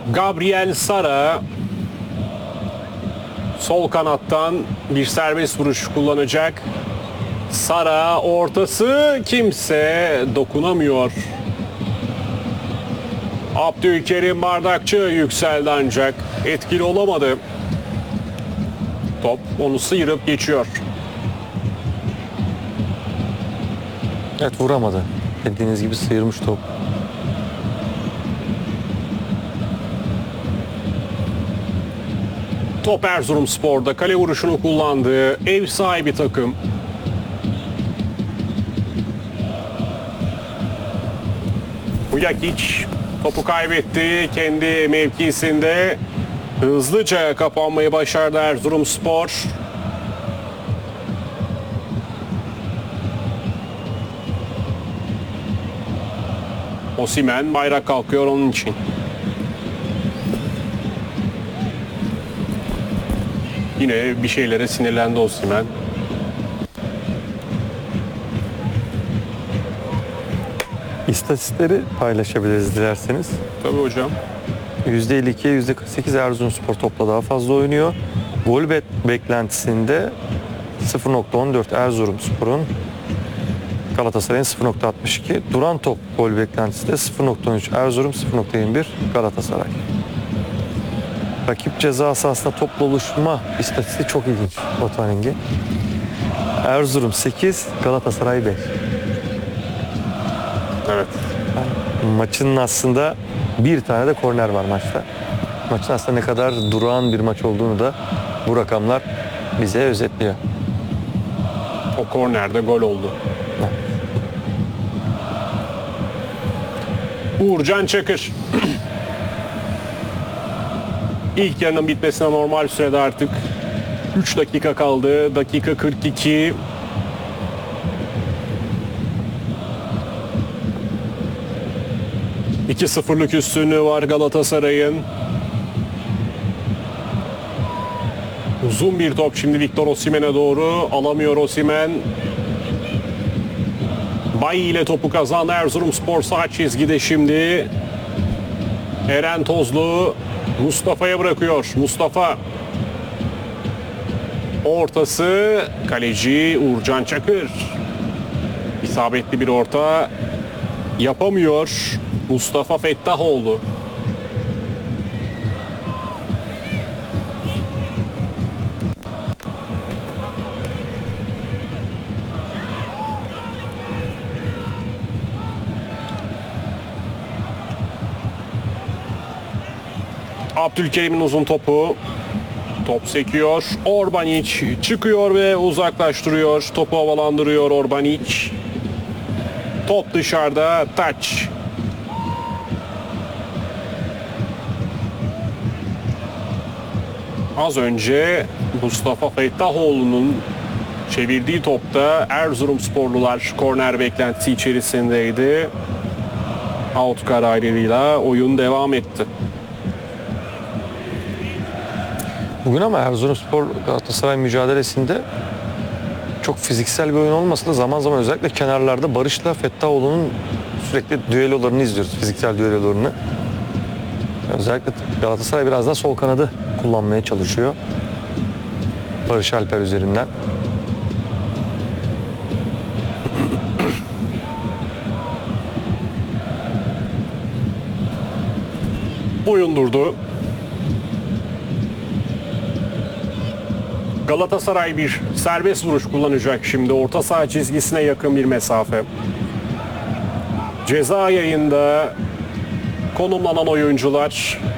Gabriel Sara sol kanattan bir serbest vuruş kullanacak. Sara ortası, kimse dokunamıyor. Abdülkerim Bardakçı yükseldi ancak etkili olamadı. Top onu sıyırıp geçiyor. Evet, vuramadı. Dediğiniz gibi sıyırmış top. Top Erzurumspor'da, kale vuruşunu kullandığı ev sahibi takım. Hujakic topu kaybetti. Kendi mevkisinde hızlıca kapanmayı başardı Erzurumspor. Osimhen, bayrak kalkıyor onun için. Yine bir şeylere sinirlendi Osimhen. İstatistikleri paylaşabiliriz dilerseniz. Tabii hocam. %52'ye %48 Erzurumspor topla daha fazla oynuyor. Gol beklentisinde 0.14 Erzurumspor'un, Galatasaray'ın 0.62. Duran top gol beklentisi de 0.13 Erzurum, 0.21 Galatasaray. Rakip ceza sahasında topla buluşma istatistiği çok ilginç Batuhan Engin. Erzurum 8, Galatasaray 5. Evet. Maçın aslında bir tane de korner var maçta. Maçın aslında ne kadar durağan bir maç olduğunu da bu rakamlar bize özetliyor. O kornerde gol oldu. Uğurcan Çakır. İlk yarının bitmesine normal sürede artık 3 dakika kaldı. Dakika 42. ...2-0'lık üstünlüğü var Galatasaray'ın. Uzun bir top şimdi Victor Osimhen'e doğru. Alamıyor Osimhen. Bayi ile topu kazandı Erzurumspor sağ çizgide şimdi. Eren Tozlu Mustafa'ya bırakıyor. Mustafa. Ortası, kaleci Uğurcan Çakır. İsabetli bir orta yapamıyor Mustafa Fettahoğlu. Abdülkerim'in uzun topu. Top sekiyor. Orbanic çıkıyor ve uzaklaştırıyor. Topu havalandırıyor Orbanic. Top dışarıda. Taç. Az önce Mustafa Fettahoğlu'nun çevirdiği topta Erzurumsporlular korner beklentisi içerisindeydi. Out kararıyla oyun devam etti. Bugün ama Erzurumspor Galatasaray mücadelesinde çok fiziksel bir oyun olmasa da zaman zaman özellikle kenarlarda Barış'la Fettahoğlu'nun sürekli düellolarını izliyoruz. Fiziksel düellolarını. Özellikle Galatasaray biraz daha sol kanadı kullanmaya çalışıyor. Barış Alper üzerinden. Oyun durdu. Galatasaray bir serbest vuruş kullanacak şimdi. Orta saha çizgisine yakın bir mesafe. Ceza yayında konumlanan oyuncular